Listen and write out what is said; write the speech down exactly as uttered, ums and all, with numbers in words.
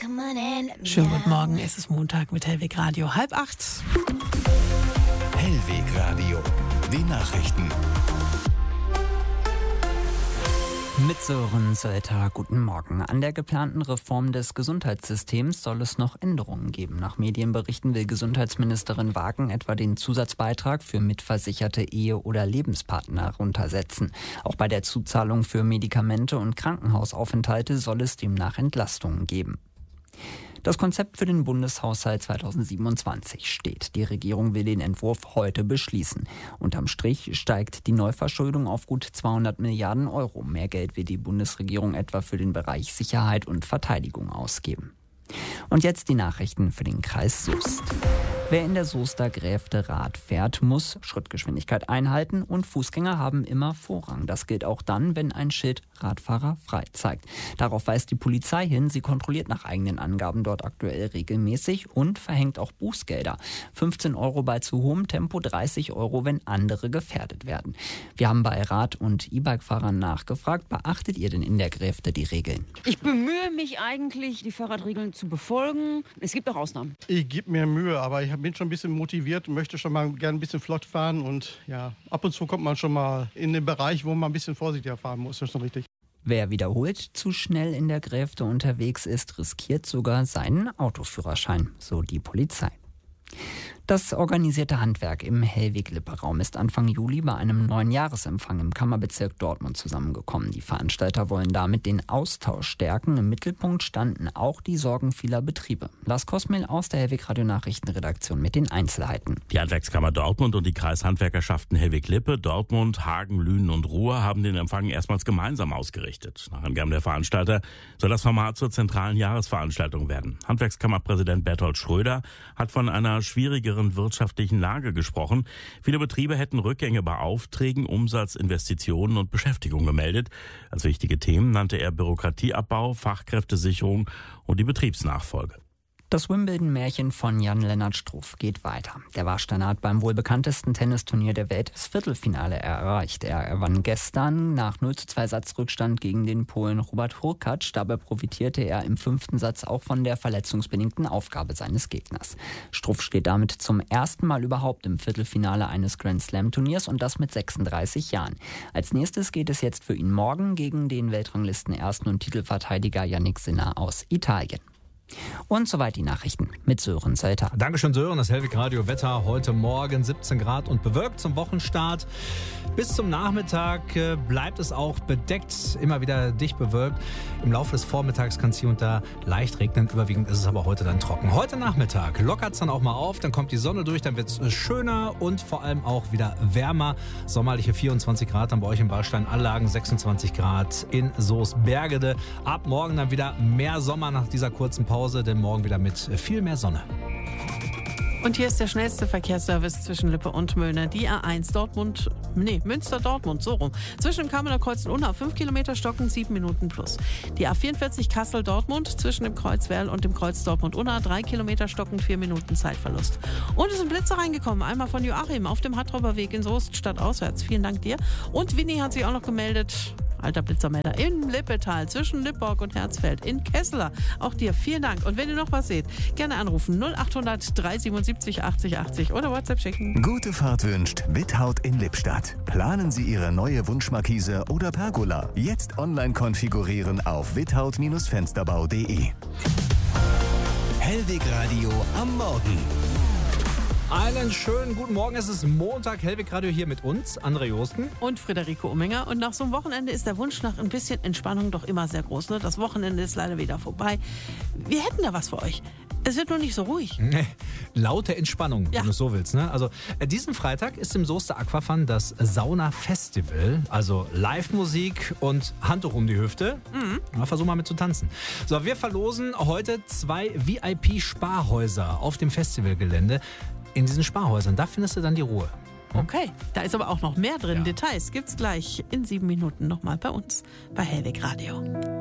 Schönen guten Morgen, es ist Montag mit Hellweg Radio, halb acht. Hellweg Radio, die Nachrichten. Mit Sören Sölter, guten Morgen. An der geplanten Reform des Gesundheitssystems soll es noch Änderungen geben. Nach Medienberichten will Gesundheitsministerin Wagen etwa den Zusatzbeitrag für mitversicherte Ehe- oder Lebenspartner runtersetzen. Auch bei der Zuzahlung für Medikamente und Krankenhausaufenthalte soll es demnach Entlastungen geben. Das Konzept für den Bundeshaushalt zweitausendsiebenundzwanzig steht. Die Regierung will den Entwurf heute beschließen. Unterm Strich steigt die Neuverschuldung auf gut zweihundert Milliarden Euro. Mehr Geld will die Bundesregierung etwa für den Bereich Sicherheit und Verteidigung ausgeben. Und jetzt die Nachrichten für den Kreis Soest. Wer in der Soester Gräfte Rad fährt, muss Schrittgeschwindigkeit einhalten und Fußgänger haben immer Vorrang. Das gilt auch dann, wenn ein Schild Radfahrer frei zeigt. Darauf weist die Polizei hin. Sie kontrolliert nach eigenen Angaben dort aktuell regelmäßig und verhängt auch Bußgelder. fünfzehn Euro bei zu hohem Tempo, dreißig Euro, wenn andere gefährdet werden. Wir haben bei Rad- und E-Bike-Fahrern nachgefragt. Beachtet ihr denn in der Gräfte die Regeln? Ich bemühe mich eigentlich, die Fahrradregeln zu befolgen. Es gibt auch Ausnahmen. Ich gebe mir Mühe, aber ich bin schon ein bisschen motiviert, möchte schon mal gerne ein bisschen flott fahren und ja, ab und zu kommt man schon mal in den Bereich, wo man ein bisschen vorsichtiger fahren muss, das ist schon richtig. Wer wiederholt zu schnell in der Gräfte unterwegs ist, riskiert sogar seinen Autoführerschein, so die Polizei. Das organisierte Handwerk im Hellweg-Lippe-Raum ist Anfang Juli bei einem neuen Jahresempfang im Kammerbezirk Dortmund zusammengekommen. Die Veranstalter wollen damit den Austausch stärken. Im Mittelpunkt standen auch die Sorgen vieler Betriebe. Lars Kosmel aus der Hellweg-Radio-Nachrichtenredaktion mit den Einzelheiten. Die Handwerkskammer Dortmund und die Kreishandwerkerschaften Hellweg-Lippe, Dortmund, Hagen, Lünen und Ruhr haben den Empfang erstmals gemeinsam ausgerichtet. Nach Angaben der Veranstalter soll das Format zur zentralen Jahresveranstaltung werden. Handwerkskammerpräsident Berthold Schröder hat von einer schwierigeren wirtschaftlichen Lage gesprochen. Viele Betriebe hätten Rückgänge bei Aufträgen, Umsatz, Investitionen und Beschäftigung gemeldet. Als wichtige Themen nannte er Bürokratieabbau, Fachkräftesicherung und die Betriebsnachfolge. Das Wimbledon-Märchen von Jan-Lennart Struff geht weiter. Der Warsteiner hat beim wohl bekanntesten Tennisturnier der Welt das Viertelfinale erreicht. Er gewann gestern nach null zu zwei Satzrückstand gegen den Polen Robert Hurkacz. Dabei profitierte er im fünften Satz auch von der verletzungsbedingten Aufgabe seines Gegners. Struff steht damit zum ersten Mal überhaupt im Viertelfinale eines Grand-Slam-Turniers und das mit sechsunddreißig Jahren. Als nächstes geht es jetzt für ihn morgen gegen den Weltranglisten-Ersten und Titelverteidiger Yannick Sinner aus Italien. Und soweit die Nachrichten mit Sören Sölter. Dankeschön, Sören. Das Hellweg Radio Wetter heute Morgen siebzehn Grad und bewölkt zum Wochenstart. Bis zum Nachmittag bleibt es auch bedeckt, immer wieder dicht bewölkt. Im Laufe des Vormittags kann es hier und da leicht regnen. Überwiegend ist es aber heute dann trocken. Heute Nachmittag lockert es dann auch mal auf, dann kommt die Sonne durch, dann wird es schöner und vor allem auch wieder wärmer. Sommerliche vierundzwanzig Grad dann bei euch im Ballstein-Anlagen, sechsundzwanzig Grad in Soest-Bergede. Ab morgen dann wieder mehr Sommer nach dieser kurzen Pause, denn morgen wieder mit viel mehr Sonne. Und hier ist der schnellste Verkehrsservice zwischen Lippe und Möhne. Die A eins Dortmund, nee, Münster-Dortmund, so rum. Zwischen dem Kammerner Kreuz und Unna fünf Kilometer stocken, sieben Minuten plus. Die A vierundvierzig Kassel-Dortmund zwischen dem Kreuz Werl und dem Kreuz Dortmund-Unna, drei Kilometer stocken, vier Minuten Zeitverlust. Und es sind Blitze reingekommen, einmal von Joachim auf dem Hattrober Weg in Soest stadtauswärts. Vielen Dank dir. Und Winnie hat sich auch noch gemeldet. Alter Blitzermelder in Lippetal zwischen Lipborg und Herzfeld in Kesseler. Auch dir vielen Dank. Und wenn ihr noch was seht, gerne anrufen null achthundert dreihundertsiebenundsiebzig achtzig achtzig oder WhatsApp schicken. Gute Fahrt wünscht Withaut in Lippstadt. Planen Sie Ihre neue Wunschmarkise oder Pergola. Jetzt online konfigurieren auf withaut Fensterbau punkt de. Hellweg Radio am Morgen. Einen schönen guten Morgen, es ist Montag, Hellweg Radio hier mit uns, André Josten. Und Friederike Umminger. Und nach so einem Wochenende ist der Wunsch nach ein bisschen Entspannung doch immer sehr groß. Ne? Das Wochenende ist leider wieder vorbei. Wir hätten da was für euch. Es wird nur nicht so ruhig. Nee, laute Entspannung, ja. Wenn du es so willst. Ne? Also äh, diesen Freitag ist im Soester Aquafun das Sauna Festival. Also Live-Musik und Handtuch um die Hüfte. Mhm. Na, versuch mal mit zu tanzen. So, wir verlosen heute zwei V I P-Sparhäuser auf dem Festivalgelände. In diesen Sparhäusern, da findest du dann die Ruhe. Okay, da ist aber auch noch mehr drin. Ja. Details gibt's gleich in sieben Minuten nochmal bei uns bei Hellweg Radio.